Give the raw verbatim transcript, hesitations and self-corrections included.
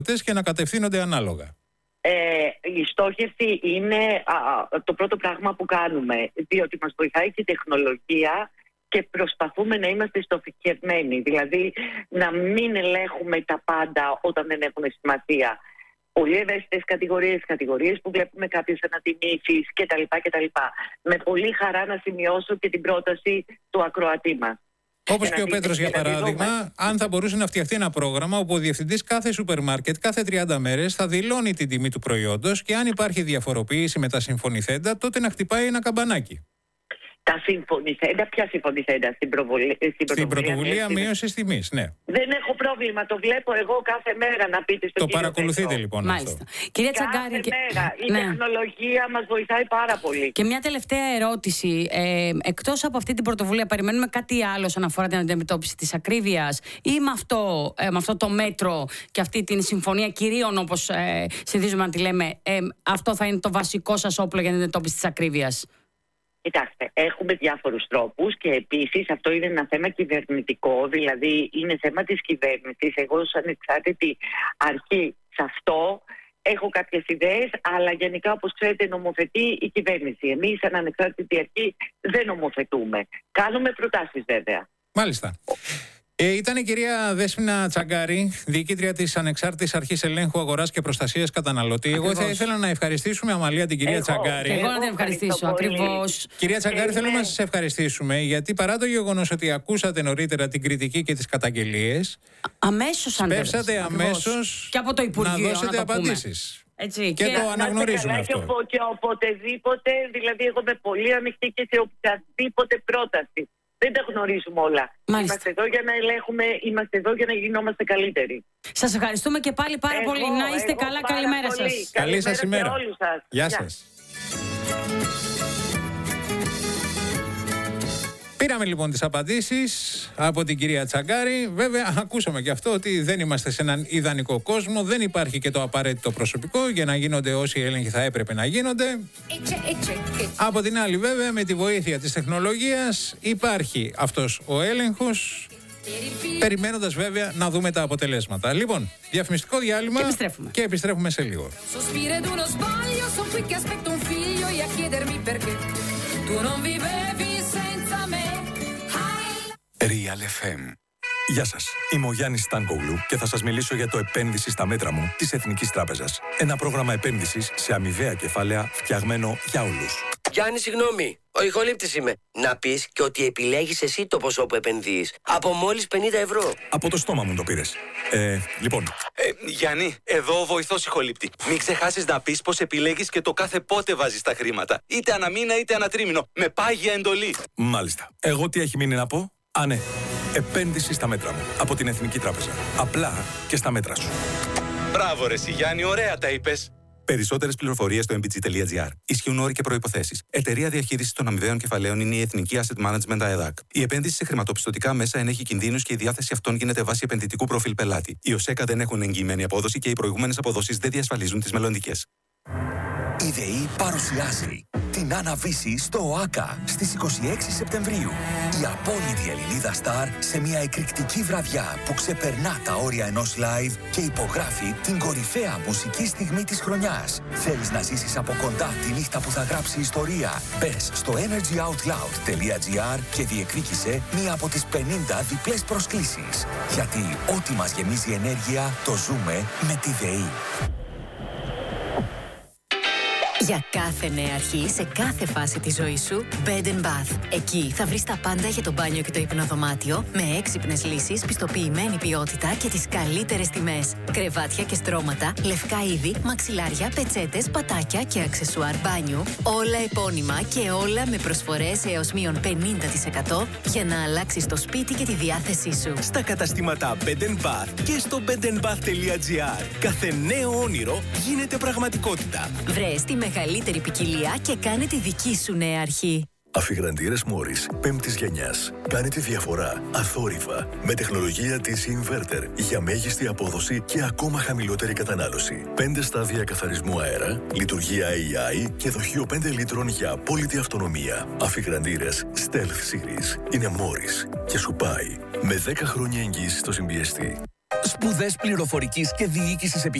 και να κατευθύνονται ανάλογα. Ε, η στόχευση είναι α, το πρώτο πράγμα που κάνουμε, διότι μας βοηθάει και η τεχνολογία και προσπαθούμε να είμαστε στοχευμένοι, δηλαδή να μην ελέγχουμε τα πάντα όταν δεν έχουν σημασία. Πολύ ευαίσθητες κατηγορίες, κατηγορίες που βλέπουμε κάποιες ανατιμήσεις κτλ, κτλ. Με πολύ χαρά να σημειώσω και την πρόταση του ακροατή μας. Όπως και ο Πέτρος, για παράδειγμα, αν θα μπορούσε να φτιαχτεί ένα πρόγραμμα όπου ο διευθυντής κάθε σούπερ μάρκετ κάθε τριάντα μέρες θα δηλώνει την τιμή του προϊόντος και αν υπάρχει διαφοροποίηση με τα συμφωνηθέντα, τότε να χτυπάει ένα καμπανάκι. Τα συμφωνηθέντα, ποια συμφωνηθέντα στην, προβολή, στην, στην πρωτοβουλία μείωσης τιμής, ναι. Δεν έχω πρόβλημα, το βλέπω εγώ κάθε μέρα να πείτε στον Το κύριο παρακολουθείτε Πέτρο. λοιπόν Μάλιστα. αυτό. Κυρία Κάθε Τσαγκάρη, και... μέρα. Η ναι. τεχνολογία μας βοηθάει πάρα πολύ. Και μια τελευταία ερώτηση. Ε, εκτός από αυτή την πρωτοβουλία, περιμένουμε κάτι άλλο όσον αφορά την αντιμετώπιση της ακρίβειας ή με αυτό, ε, με αυτό το μέτρο και αυτή την συμφωνία κυρίων, όπως ε, συνηθίζουμε να τη λέμε, ε, αυτό θα είναι το βασικό σας όπλο για την αντιμετώπιση της ακρίβειας? Κοιτάξτε, έχουμε διάφορους τρόπους και επίσης αυτό είναι ένα θέμα κυβερνητικό, δηλαδή είναι θέμα της κυβέρνησης. Εγώ σαν ανεξάρτητη αρχή σε αυτό έχω κάποιες ιδέες, αλλά γενικά όπως ξέρετε νομοθετεί η κυβέρνηση. Εμείς σαν ανεξάρτητη αρχή δεν νομοθετούμε. Κάνουμε προτάσεις βέβαια. Μάλιστα. Ε, ήταν η κυρία Δέσποινα Τσαγκάρη, διοικήτρια της Ανεξάρτητης Αρχής Ελέγχου Αγοράς και Προστασίας Καταναλωτή. Ακριβώς. Εγώ θα ήθελα να ευχαριστήσουμε, Αμαλία, την κυρία Εγώ, Τσαγκάρη. Και εγώ να την ευχαριστήσω, ακριβώς. Κυρία Τσαγκάρη, Ε, θέλουμε ναι. να σας ευχαριστήσουμε, γιατί παρά το γεγονός ότι ακούσατε νωρίτερα την κριτική και τις καταγγελίες, Αμέσως σπεύσατε αντέδρασε. αμέσως Και από το Υπουργείο, να δώσετε να το πούμε. απαντήσεις. Έτσι, Και, και το να αναγνωρίζουμε Να είστε καλά αυτό. Και, οπο, και οποτεδήποτε, δηλαδή εγώ είμαι πολύ ανοιχτή και σε οποιαδήποτε πρόταση. Δεν τα γνωρίζουμε όλα. Μάλιστα. Είμαστε εδώ για να ελέγχουμε, είμαστε εδώ για να γινόμαστε καλύτεροι. σας ευχαριστούμε και πάλι πάρα Εγώ, πολύ. Να είστε εγώ καλά, πάρα καλημέρα πολύ. σας. Καλή σας σε ημέρα. όλους σας. Γεια Γεια. σας. Πήραμε λοιπόν τις απαντήσεις από την κυρία Τσαγκάρη. Βέβαια, ακούσαμε και αυτό ότι δεν είμαστε σε έναν ιδανικό κόσμο. Δεν υπάρχει και το απαραίτητο προσωπικό για να γίνονται όσοι έλεγχοι θα έπρεπε να γίνονται. Από την άλλη, βέβαια, με τη βοήθεια της τεχνολογίας υπάρχει αυτός ο έλεγχος. Περιμένοντας βέβαια να δούμε τα αποτελέσματα. Λοιπόν, διαφημιστικό διάλειμμα Και επιστρέφουμε. και επιστρέφουμε σε λίγο. Sospiro ed uno sbaglio, son qui che aspetto un figlio e a chiedermi perché tu non vivevi senza me. Real εφ εμ. Γεια σας, είμαι ο Γιάννης Στάνκογλου και θα σας μιλήσω για το επένδυση στα μέτρα μου της Εθνικής Τράπεζας. Ένα πρόγραμμα επένδυσης σε αμοιβαία κεφάλαια φτιαγμένο για όλους. Γιάννη, συγγνώμη. Ο ηχολήπτης είμαι. Να πεις και ότι επιλέγεις εσύ το ποσό που επενδύεις. Από μόλις πενήντα ευρώ. Από το στόμα μου το πήρες. Ε, λοιπόν, Ε, Γιάννη, εδώ ο βοηθός ηχολήπτη. Μην ξεχάσεις να πεις πως επιλέγεις και το κάθε πότε βάζεις τα χρήματα. Είτε αναμήνα είτε ανατρίμηνο. Με πάγια εντολή. μάλιστα. Εγώ τι έχει μείνει να πω? Α, ναι. Επένδυση στα μέτρα μου. Από την Εθνική Τράπεζα. Απλά και στα μέτρα σου. Μπράβο ρε εσύ, Γιάννη, ωραία τα είπες. Περισσότερες πληροφορίες στο εμ μπι τζι τελεία τζι άρ. Ισχύουν όροι και προϋποθέσεις. Εταιρεία διαχείρισης των αμοιβαίων κεφαλαίων είναι η Εθνική Asset Management ΑΕΔΑΚ. Η επένδυση σε χρηματοπιστωτικά μέσα ενέχει κινδύνους και η διάθεση αυτών γίνεται βάσει επενδυτικού προφίλ πελάτη. Οι ΟΣΕΚΑ δεν έχουν εγγυημένη απόδοση και οι προηγούμενες αποδόσεις δεν διασφαλίζουν τις μελλοντικές. Η ΔΕΗ παρουσιάζει την Αναβίση στο ΟΑΚΑ στις είκοσι έξι Σεπτεμβρίου. Η απόλυτη Ελληνίδα Σταρ σε μια εκρηκτική βραδιά που ξεπερνά τα όρια ενός live και υπογράφει την κορυφαία μουσική στιγμή της χρονιάς. Θέλεις να ζήσεις από κοντά τη νύχτα που θα γράψει ιστορία? Μπες στο energy out loud τελεία τζι άρ και διεκδίκησε μία από τις πενήντα διπλές προσκλήσεις. Γιατί ό,τι μας γεμίζει ενέργεια το ζούμε με τη ΔΕΗ. Για κάθε νέα αρχή, σε κάθε φάση της ζωής σου, Bed and Bath. Εκεί θα βρεις τα πάντα για το μπάνιο και το υπνοδωμάτιο, με έξυπνες λύσεις, πιστοποιημένη ποιότητα και τις καλύτερες τιμές. Κρεβάτια και στρώματα, λευκά είδη, μαξιλάρια, πετσέτες, πατάκια και αξεσουάρ μπάνιου. Όλα επώνυμα και όλα με προσφορές έως μείον πενήντα τοις εκατό για να αλλάξεις το σπίτι και τη διάθεσή σου. Στα καταστήματα Bed and Bath και στο bed and bath τελεία τζι άρ. Κάθε νέο όνειρο γίνεται πραγματικότητα. Βρες τη μεγαλύτερη ποικιλία και κάνε τη δική σου νέα αρχή. Αφιγραντήρες Μόρις πέμπτης γενιάς. Κάνε τη διαφορά αθόρυβα με τεχνολογία ντι σι Inverter για μέγιστη απόδοση και ακόμα χαμηλότερη κατανάλωση. Πέντε στάδια καθαρισμού αέρα, λειτουργία έι άι και δοχείο πέντε λίτρων για απόλυτη αυτονομία. Αφιγραντήρες Stealth Series είναι Μόρις και σου πάει με δέκα χρόνια εγγύηση στο συμπιεστή. Σπουδές πληροφορικής και διοίκησης επιχειρήσεων.